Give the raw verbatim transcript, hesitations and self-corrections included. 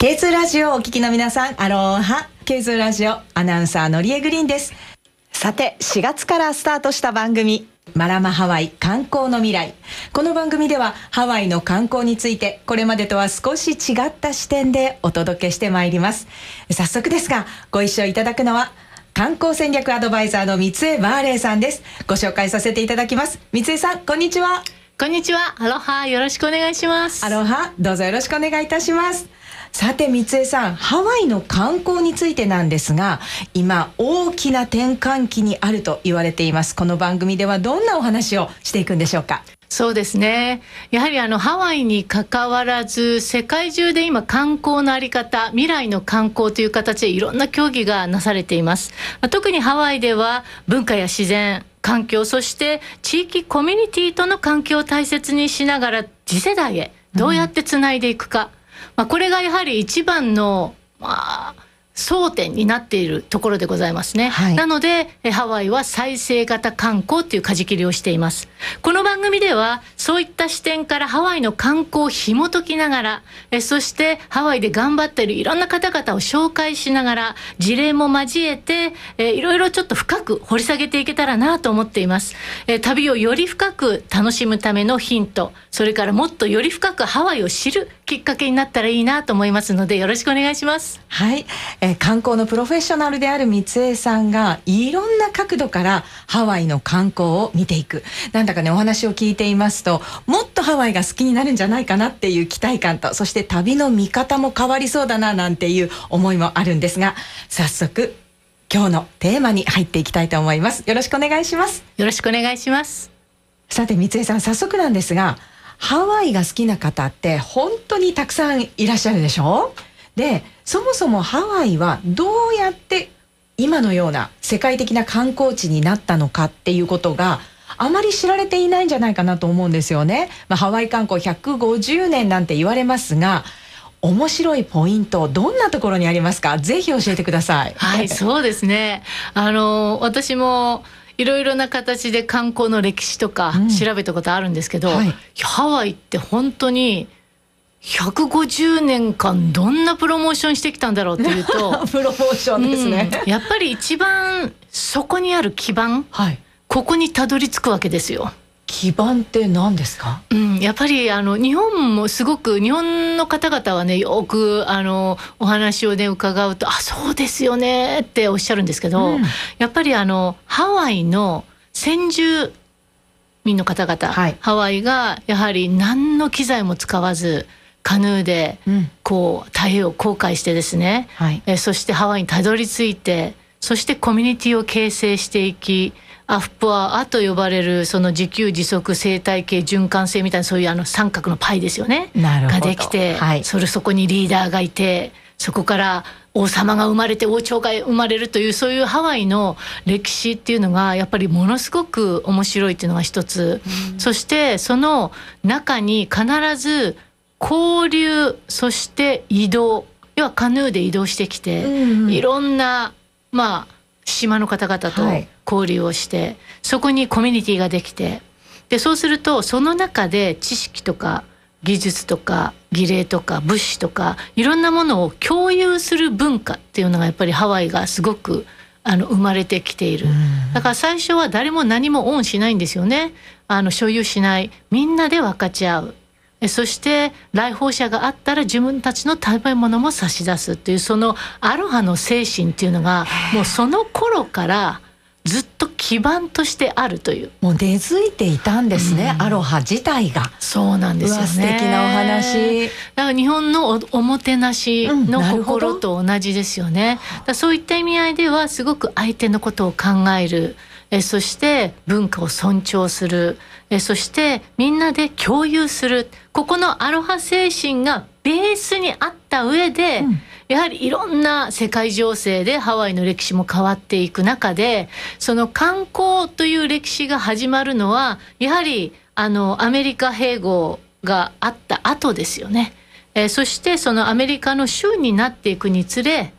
ケーツー ラジオをお聞きの皆さん、アローハ。 ケーツー ラジオアナウンサーのりえグリーンです。さて、しがつからスタートした番組、マラマハワイ観光の未来。この番組ではハワイの観光について、これまでとは少し違った視点でお届けしてまいります。早速ですが、ご一緒いただくのは観光戦略アドバイザーの三江バーレイさんです。ご紹介させていただきます。三江さん、こんにちは。 こんにちは。アロハ、よろしくお願いします。 アロハ、どうぞよろしくお願いいたします。さて三江さん、ハワイの観光についてなんですが、今大きな転換期にあると言われています。この番組ではどんなお話をしていくんでしょうか。 そうですね、やはりあのハワイに関わらず、世界中で今観光のあり方、未来の観光という形でいろんな協議がなされています。特にハワイでは文化や自然、環境、そして地域コミュニティとの関係を大切にしながら、次世代へどうやってつないでいくか、うん、まあ、これがやはり一番の、まあ、争点になっているところでございますね、はい、なのでハワイは再生型観光という舵切りをしています。この番組ではそういった視点からハワイの観光を紐解きながら、えそしてハワイで頑張っているいろんな方々を紹介しながら、事例も交えてえいろいろちょっと深く掘り下げていけたらなと思っています。え旅をより深く楽しむためのヒント、それからもっとより深くハワイを知るきっかけになったらいいなと思いますので、よろしくお願いします。 はい、えー、観光のプロフェッショナルである三江さんがいろんな角度からハワイの観光を見ていく。なんだかね、お話を聞いていますと、もっとハワイが好きになるんじゃないかなっていう期待感と、そして旅の見方も変わりそうだななんていう思いもあるんですが、早速今日のテーマに入っていきたいと思います。よろしくお願いします。 よろしくお願いします。 さて三江さん、早速なんですが、ハワイが好きな方って本当にたくさんいらっしゃるでしょ。で、そもそもハワイはどうやって今のような世界的な観光地になったのかっていうことがあまり知られていないんじゃないかなと思うんですよね。まあ、ハワイ観光ひゃくごじゅうねんなんて言われますが、面白いポイントどんなところにありますか。ぜひ教えてください。 はい、そうですね、あの私もいろいろな形で観光の歴史とか調べたことあるんですけど、うん、はい、ハワイって本当にひゃくごじゅうねんかんどんなプロモーションしてきたんだろうっていうとプロモーションですね、 うん、やっぱり一番そこにある基盤、はい、ここにたどり着くわけですよ。 基盤って何ですか。 うん、やっぱりあの日本もすごく、日本の方々はね、よくあのお話をね伺うと、あ、そうですよねっておっしゃるんですけど、うん、やっぱりあのハワイの先住民の方々、はい、ハワイがやはり何の機材も使わずカヌーでこう太平洋を航海してですね、はい、えそしてハワイにたどり着いて、そしてコミュニティを形成していき、アフプアアと呼ばれるその自給自足生態系循環性みたいな、そういうあの三角のパイですよね、ができて、はい、それそこにリーダーがいて、そこから王様が生まれて王朝が生まれるという、そういうハワイの歴史っていうのがやっぱりものすごく面白いっていうのが一つ、うん、そしてその中に必ず交流、そして移動、要はカヌーで移動してきて、うんうん、いろんなまあ島の方々と交流をして、はい、そこにコミュニティができて、でそうするとその中で知識とか技術とか儀礼とか物資とかいろんなものを共有する文化っていうのがやっぱりハワイがすごくあの生まれてきている。だから最初は誰も何もオンしないんですよね。あの所有しない、みんなで分かち合う。そして来訪者があったら自分たちの食べ物も差し出すっていう、そのアロハの精神っていうのがもうその頃からずっと基盤としてあるという、 もう根付いていたんですね、うん、アロハ自体が。 そうなんですよね。 素敵なお話だから日本の お, おもてなしの心と同じですよね、うん、だそういった意味合いではすごく相手のことを考える、えそして文化を尊重する、えそしてみんなで共有する、ここのアロハ精神がベースにあった上で、うん、やはりいろんな世界情勢でハワイの歴史も変わっていく中で、その観光という歴史が始まるのはやはりあのアメリカ併合があった後ですよね、えー、そしてそのアメリカの州になっていくにつれ